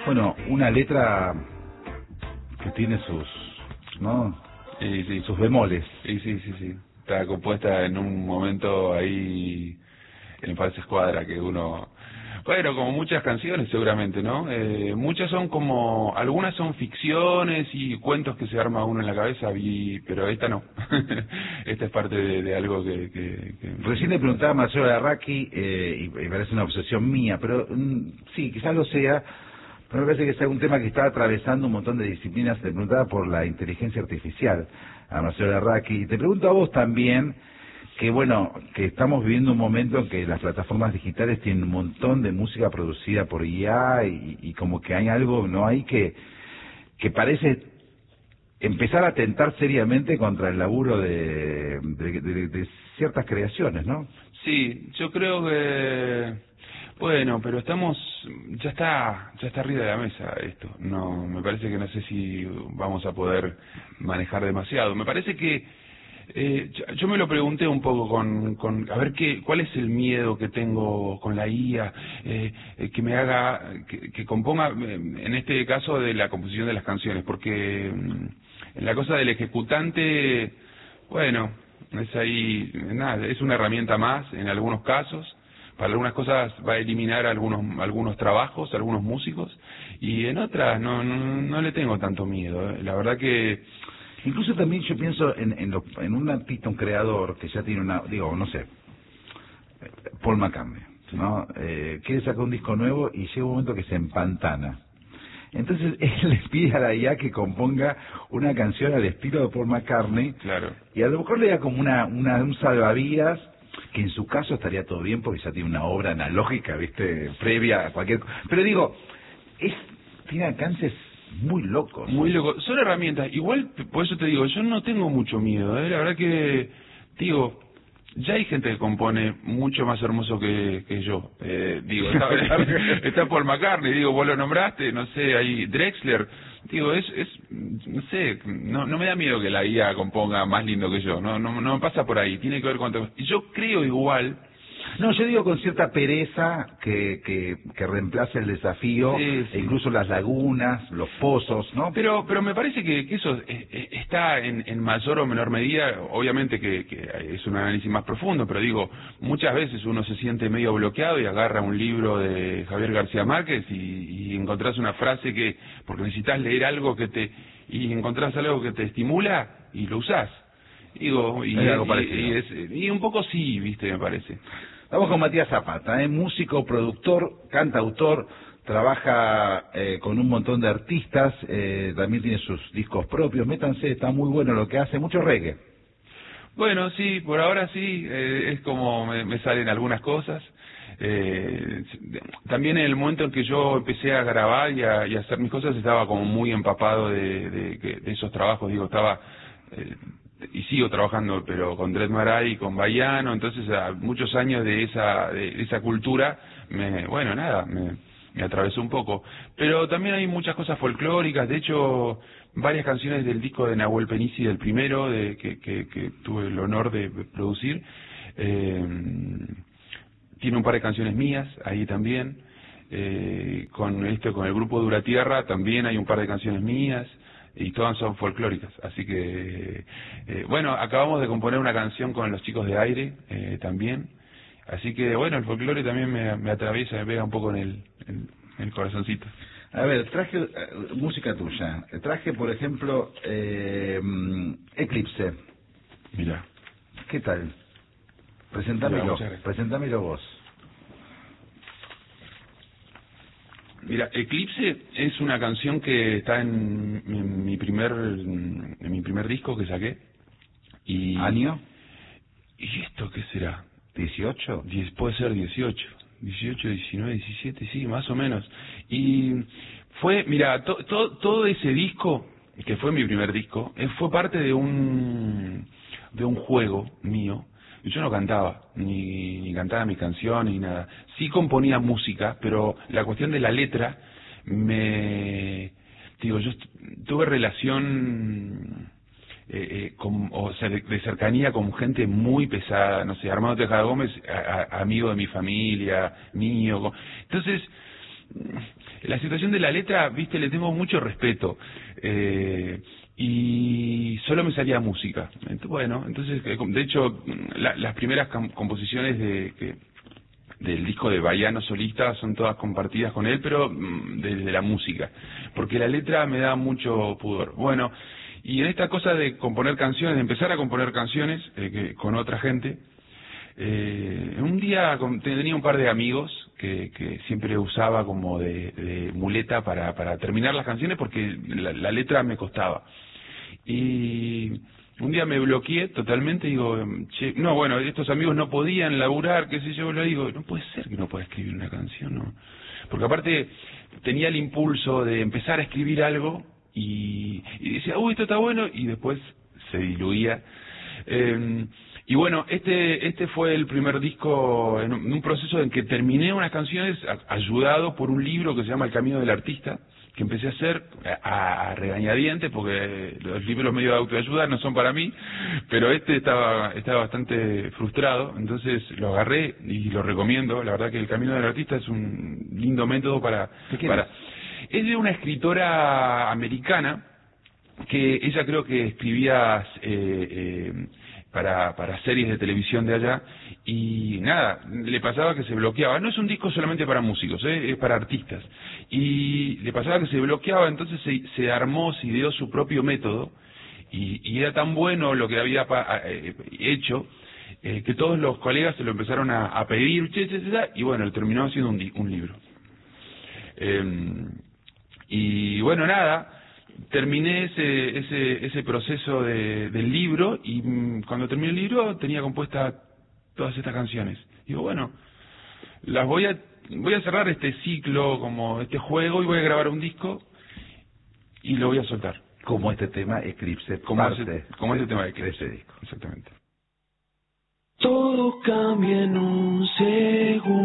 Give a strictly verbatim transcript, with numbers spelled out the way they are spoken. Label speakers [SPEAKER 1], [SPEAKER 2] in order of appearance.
[SPEAKER 1] Bueno, una letra que tiene sus, ¿no?
[SPEAKER 2] Sí, sí.
[SPEAKER 1] Sus bemoles.
[SPEAKER 2] Sí, sí, sí, sí. Está compuesta en un momento ahí en falsa escuadra que uno... Bueno, como muchas canciones seguramente, ¿no? Eh, muchas son como... Algunas son ficciones y cuentos que se arma uno en la cabeza, y, pero esta no. Esta es parte de, de algo que... que, que
[SPEAKER 1] Recién le preguntaba a Marcelo Larraqui, eh, y me parece una obsesión mía, pero mm, sí, quizás lo sea, pero me parece que es un tema que está atravesando un montón de disciplinas. Te preguntaba por la inteligencia artificial a Marcelo Larraqui, y te pregunto a vos también, que bueno, que estamos viviendo un momento en que las plataformas digitales tienen un montón de música producida por I A, y, y como que hay algo, ¿no? Hay que, que parece empezar a atentar seriamente contra el laburo de, de, de, de ciertas creaciones, ¿no?
[SPEAKER 2] Sí, yo creo que... Bueno, pero estamos... Ya está ya está arriba de la mesa esto. No, me parece que no sé si vamos a poder manejar demasiado. Me parece que... Eh, yo, yo me lo pregunté un poco con, con... A ver, qué cuál es el miedo que tengo con la I A, eh, eh, que me haga... Que, que componga, en este caso, de la composición de las canciones, porque en la cosa del ejecutante, bueno, es ahí, nada, es una herramienta más en algunos casos. Para algunas cosas va a eliminar algunos algunos trabajos, algunos músicos, y en otras no no, no le tengo tanto miedo, ¿eh? La verdad que...
[SPEAKER 1] Incluso también yo pienso en, en, lo, en un artista, un creador que ya tiene una, digo, no sé, Paul McCartney, ¿no? Eh, quiere sacar un disco nuevo y llega un momento que se empantana. Entonces él le pide a la I A que componga una canción al estilo de Paul McCartney.
[SPEAKER 2] Claro.
[SPEAKER 1] Y a lo mejor le da como una, una un salvavidas, que en su caso estaría todo bien porque ya tiene una obra analógica, ¿viste? Previa a cualquier... Pero digo, es tiene alcances muy locos.
[SPEAKER 2] Muy loco. Son herramientas. Igual, por eso te digo, yo no tengo mucho miedo, ¿eh? La verdad que, digo, ya hay gente que compone mucho más hermoso que, que yo. Eh, digo, está, está Paul McCartney, digo, vos lo nombraste, no sé, hay Drexler. Digo, es, es, no sé, no, no me da miedo que la I A componga más lindo que yo. No, no, no me pasa por ahí. Tiene que ver con... Y yo creo igual...
[SPEAKER 1] No, yo digo con cierta pereza que, que, que reemplace el desafío,
[SPEAKER 2] sí, sí.
[SPEAKER 1] E incluso las lagunas, los pozos, ¿no?
[SPEAKER 2] Pero pero me parece que, que eso eh, eh, está en, en mayor o menor medida, obviamente que, que es un análisis más profundo, pero digo, muchas veces uno se siente medio bloqueado y agarra un libro de Javier García Márquez y, y encontrás una frase que, porque necesitas leer algo que te, y encontrás algo que te estimula y lo usás. Digo, y,
[SPEAKER 1] es algo
[SPEAKER 2] y,
[SPEAKER 1] parecido.
[SPEAKER 2] y, es, y un poco sí, viste, me parece.
[SPEAKER 1] Vamos con Matías Zapata, ¿eh? Músico, productor, cantautor, trabaja eh, con un montón de artistas, eh, también tiene sus discos propios. Métanse, está muy bueno lo que hace, mucho reggae.
[SPEAKER 2] Bueno, sí, por ahora sí, eh, es como me, me salen algunas cosas. Eh, también en el momento en que yo empecé a grabar y a, y a hacer mis cosas, estaba como muy empapado de, de, de esos trabajos, digo, estaba... Eh, y sigo trabajando, pero con Dred Maray y con Baiano, entonces a muchos años de esa de esa cultura, me, bueno, nada, me, me atravesó un poco. Pero también hay muchas cosas folclóricas, de hecho, varias canciones del disco de Nahuel Penisi, del primero, de que, que, que tuve el honor de producir, eh, tiene un par de canciones mías ahí también, eh, con esto, con el grupo Dura Tierra, también hay un par de canciones mías, y todas son folclóricas, así que, eh, bueno, acabamos de componer una canción con los chicos de Aire, eh, también, así que, bueno, el folclore también me, me atraviesa, me pega un poco en el, en, en el corazoncito.
[SPEAKER 1] A ver, traje uh, música tuya, traje, por ejemplo, eh, Eclipse.
[SPEAKER 2] Mira.
[SPEAKER 1] ¿Qué tal? Presentámelo, presentámelo vos.
[SPEAKER 2] Mira, Eclipse es una canción que está en, en mi primer en mi primer disco que saqué. Y,
[SPEAKER 1] ¿Año?
[SPEAKER 2] ¿Y esto qué será?
[SPEAKER 1] ¿dieciocho?
[SPEAKER 2] Diez, puede ser dieciocho. dieciocho, diecinueve, diecisiete, sí, más o menos. Y fue, mira, to, to, todo ese disco, que fue mi primer disco, eh, fue parte de un de un juego mío. Yo no cantaba, ni, ni cantaba mis canciones, ni nada. Sí componía música, pero la cuestión de la letra, me... Digo, yo tuve relación, eh, eh, con, o sea, de, de cercanía con gente muy pesada, no sé, Armando Tejada Gómez, a, a, amigo de mi familia, mío. Entonces, la, la situación de la letra, viste, le tengo mucho respeto. Eh, y solo me salía música. Entonces, bueno, entonces, de hecho, la, las primeras composiciones de que, del disco de Baiano Solista son todas compartidas con él, pero desde la música, porque la letra me da mucho pudor. Bueno, y en esta cosa de componer canciones, de empezar a componer canciones eh, que, con otra gente, eh, un día tenía un par de amigos que, que siempre usaba como de, de muleta para, para terminar las canciones porque la, la letra me costaba. Y un día me bloqueé totalmente y digo, che, no, bueno, estos amigos no podían laburar, qué sé yo, le digo, no puede ser que no pueda escribir una canción, ¿no? Porque aparte tenía el impulso de empezar a escribir algo y, y decía, uy, esto está bueno, y después se diluía. Eh, y bueno, este este fue el primer disco en un, en un proceso en que terminé unas canciones a, ayudado por un libro que se llama El Camino del Artista, que empecé a hacer a, a regañadientes, porque los libros medio de autoayuda no son para mí, pero este estaba estaba bastante frustrado, entonces lo agarré y lo recomiendo. La verdad que El Camino del Artista es un lindo método para... para es de una escritora americana, que ella creo que escribía eh, eh, para, para series de televisión de allá, y nada, le pasaba que se bloqueaba. No es un disco solamente para músicos, ¿eh? Es para artistas. Y le pasaba que se bloqueaba, entonces se, se armó, se ideó su propio método, y, y era tan bueno lo que había pa, eh, hecho, eh, que todos los colegas se lo empezaron a, a pedir, che, che, che, y bueno, terminó haciendo un, un libro. Eh, y bueno, nada, terminé ese ese ese proceso de, del libro, y mmm, cuando terminé el libro tenía compuestas todas estas canciones. Digo, bueno, las voy a voy a cerrar este ciclo, como este juego, y voy a grabar un disco y lo voy a soltar.
[SPEAKER 1] Como este tema Eclipse,
[SPEAKER 2] como
[SPEAKER 1] parte
[SPEAKER 2] ese, como este tema de
[SPEAKER 1] Eclipse, de ese disco.
[SPEAKER 2] Exactamente.
[SPEAKER 3] Todo cambia en un segundo.